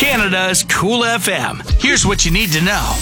Canada's Cool FM. Here's what you need to know.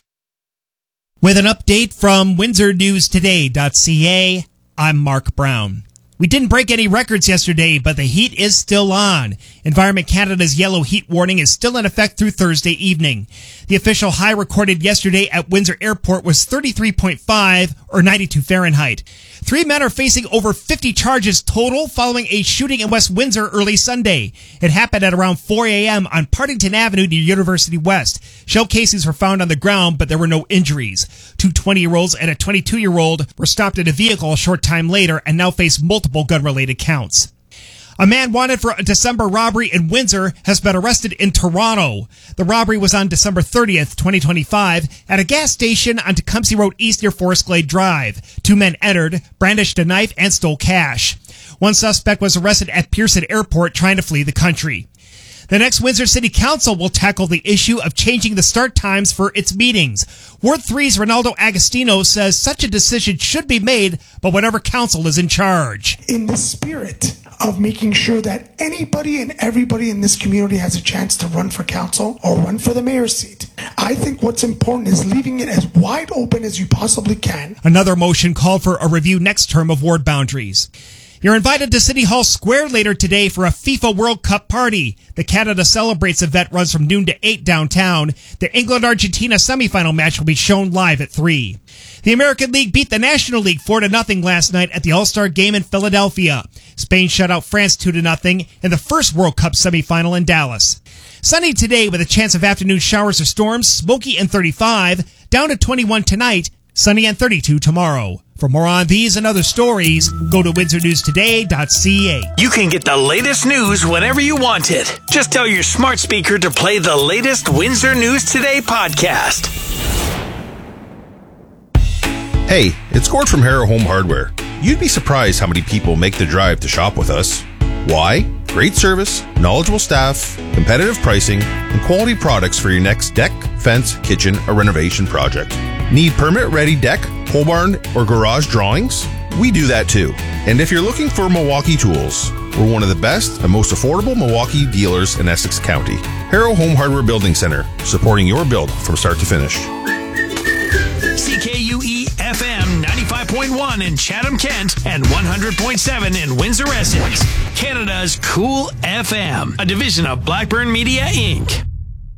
With an update from WindsorNewsToday.ca, I'm Mark Brown. We didn't break any records yesterday, but the heat is still on. Environment Canada's yellow heat warning is still in effect through Thursday evening. The official high recorded yesterday at Windsor Airport was 33.5 or 92 Fahrenheit. 3 men are facing over 50 charges total following a shooting in West Windsor early Sunday. It happened at around 4 a.m. on Partington Avenue near University West. Shell casings were found on the ground, but there were no injuries. 2 20-year-olds and a 22-year-old were stopped in a vehicle a short time later and now face multiple gun-related counts. A man wanted for a December robbery in Windsor has been arrested in Toronto. The robbery was on December 30th, 2025, at a gas station on Tecumseh Road East near Forest Glade Drive. 2 men entered, brandished a knife, and stole cash. One suspect was arrested at Pearson Airport trying to flee the country. The next Windsor City Council will tackle the issue of changing the start times for its meetings. Ward 3's Ronaldo Agostino says such a decision should be made by whatever council is in charge. In the spirit of making sure that anybody and everybody in this community has a chance to run for council or run for the mayor's seat, I think what's important is leaving it as wide open as you possibly can. Another motion called for a review next term of ward boundaries. You're invited to City Hall Square later today for a FIFA World Cup party. The Canada Celebrates event runs from noon to 8 downtown. The England-Argentina semifinal match will be shown live at 3. The American League beat the National League 4-0 last night at the All-Star Game in Philadelphia. Spain shut out France 2-0 in the first World Cup semifinal in Dallas. Sunny today with a chance of afternoon showers or storms, smoky and 35, down to 21 tonight, sunny and 32 tomorrow. For more on these and other stories, go to WindsorNewsToday.ca. You can get the latest news whenever you want it. Just tell your smart speaker to play the latest Windsor News Today podcast. Hey, it's Gord from Harrow Home Hardware. You'd be surprised how many people make the drive to shop with us. Why? Great service, knowledgeable staff, competitive pricing, and quality products for your next deck, fence, kitchen, or renovation project. Need permit-ready deck, pole barn, or garage drawings? We do that too. And if you're looking for Milwaukee tools, we're one of the best and most affordable Milwaukee dealers in Essex County. Harrow Home Hardware Building Center, supporting your build from start to finish. CKUE FM 95.1 in Chatham-Kent and 100.7 in Windsor, Essex. Canada's Cool FM, a division of Blackburn Media, Inc.